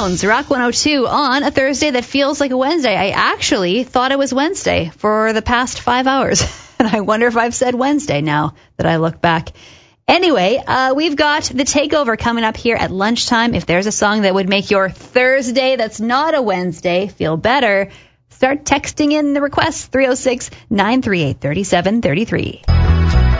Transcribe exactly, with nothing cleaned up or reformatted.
Jones, Rock one oh two on a Thursday that feels like a Wednesday. I actually thought it was Wednesday for the past five hours. And I wonder if I've said Wednesday now that I look back. Anyway, uh, we've got the takeover coming up here at lunchtime. If there's a song that would make your Thursday that's not a Wednesday feel better, start texting in the request, three oh six, nine three eight, three seven three three.